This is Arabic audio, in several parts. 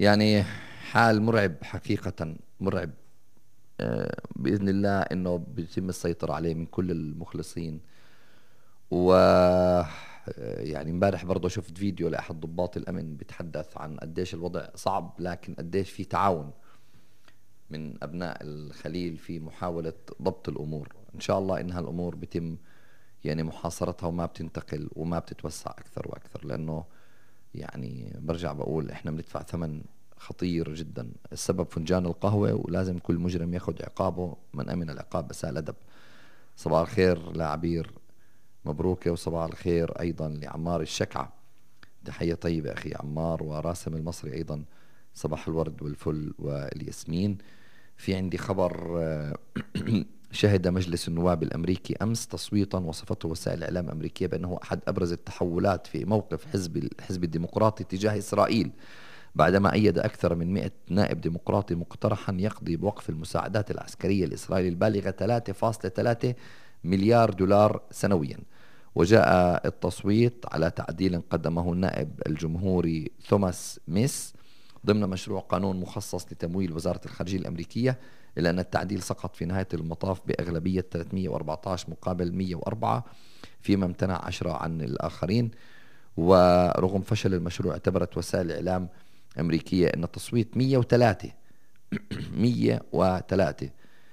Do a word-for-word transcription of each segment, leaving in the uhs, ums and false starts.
يعني حال مرعب حقيقة، مرعب. آه، بإذن الله إنه بيتم السيطرة عليه من كل المخلصين. و آه، يعني امبارح برضه شفت فيديو لأحد ضباط الأمن بيتحدث عن قديش الوضع صعب، لكن قديش في تعاون من أبناء الخليل في محاولة ضبط الأمور. إن شاء الله إنها الأمور بتم يعني محاصرتها وما بتنتقل وما بتتوسع أكثر وأكثر، لأنه يعني برجع بقول إحنا بندفع ثمن خطير جدا. السبب فنجان القهوة، ولازم كل مجرم ياخذ عقابه، من أمن العقاب أساء الأدب. صباح الخير لعبير مبروكة، وصباح الخير أيضا لعمار الشكعة، تحية طيبة أخي عمار. وراسم المصري أيضا صباح الورد والفل والياسمين. في عندي خبر. آه، شهد مجلس النواب الأمريكي أمس تصويتا وصفته وسائل الإعلام الأمريكية بأنه أحد أبرز التحولات في موقف حزب الحزب الديمقراطي تجاه إسرائيل، بعدما أيد أكثر من مئة نائب ديمقراطي مقترحا يقضي بوقف المساعدات العسكرية لإسرائيل البالغة ثلاثة فاصلة ثلاثة مليار دولار سنويا. وجاء التصويت على تعديل قدمه النائب الجمهوري توماس ميس ضمن مشروع قانون مخصص لتمويل وزارة الخارجية الأمريكية، إلا أن التعديل سقط في نهاية المطاف بأغلبية ثلاثمئة وأربعة عشر مقابل مئة وأربعة، فيما امتنع عشرة عن الآخرين. ورغم فشل المشروع، اعتبرت وسائل الإعلام الأمريكية أن التصويت مئة وثلاثة مئة وثلاثة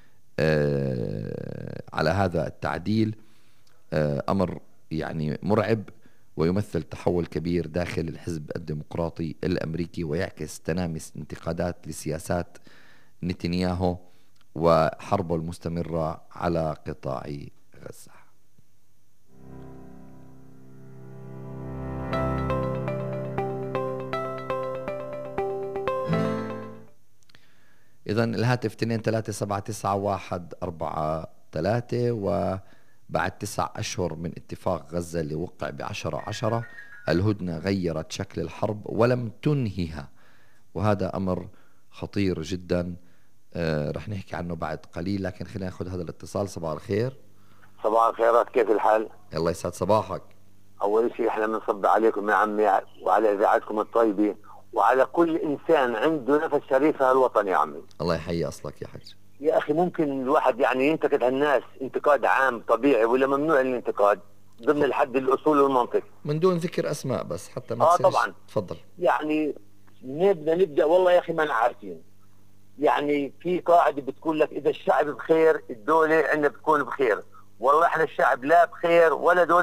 آه على هذا التعديل آه أمر يعني مرعب، ويمثل تحول كبير داخل الحزب الديمقراطي الأمريكي، ويعكس تنامي انتقادات لسياسات نتنياهو وحربه المستمرة على قطاع غزة. إذن الهاتف اثنين ثلاثة سبعة تسعة واحد أربعة ثلاثة. وبعد تسع أشهر من اتفاق غزة اللي وقع بعشرة عشرة، الهدنة غيرت شكل الحرب ولم تنهيها، وهذا أمر خطير جدا. آه رح نحكي عنه بعد قليل، لكن خلينا ناخذ هذا الاتصال. صباح الخير. صباح الخيرات، كيف الحال؟ الله يسعد صباحك. أول شيء احنا بنصب عليكم يا عمي وعلى إذاعتكم الطيبة وعلى كل إنسان عنده نفس شريف في هالوطن يا عمي. الله يحيي أصلك يا حج. يا أخي ممكن الواحد يعني ينتقد هالناس انتقاد عام طبيعي، ولا ممنوع الانتقاد ضمن الحد الأصول والمنطق من دون ذكر أسماء بس حتى ما آه تصيرش. طبعا. تفضل. يعني نبدأ نبدأ والله يا أخي ما عارفين. يعني في قاعدة بتقول لك إذا الشعب بخير الدولة عندنا بتكون بخير. والله احنا الشعب لا بخير ولا دولة